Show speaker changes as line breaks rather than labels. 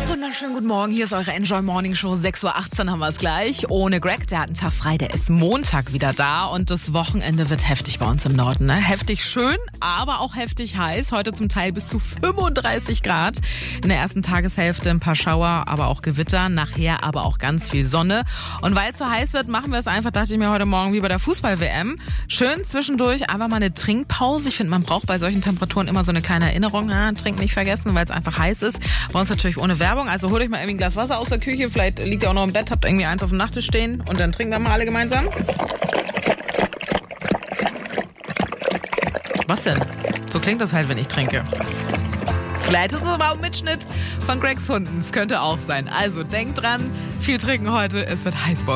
Wunderschönen guten Morgen, hier ist eure Enjoy Morning Show, 6.18 Uhr haben wir es gleich. Ohne Greg, der hat einen Tag frei, der ist Montag wieder da und das Wochenende wird heftig bei uns im Norden. Ne? Heftig schön, aber auch heftig heiß. Heute zum Teil bis zu 35 Grad. In der ersten Tageshälfte ein paar Schauer, aber auch Gewitter. Nachher aber auch ganz viel Sonne. Und weil es so heiß wird, machen wir es einfach, dachte ich mir heute Morgen, wie bei der Fußball-WM. Schön zwischendurch einfach mal eine Trinkpause. Ich finde, man braucht bei solchen Temperaturen immer so eine kleine Erinnerung. Ja, trinken nicht vergessen, weil es einfach heiß ist. Bei uns natürlich ohne Werbung. Also holt euch mal irgendwie ein Glas Wasser aus der Küche. Vielleicht liegt ihr auch noch im Bett, habt irgendwie eins auf dem Nachttisch stehen. Und dann trinken wir mal alle gemeinsam. Was denn? So klingt das halt, wenn ich trinke. Vielleicht ist es aber auch ein Mitschnitt von Gregs Hunden. Es könnte auch sein. Also denkt dran, viel trinken heute. Es wird heiß bei uns.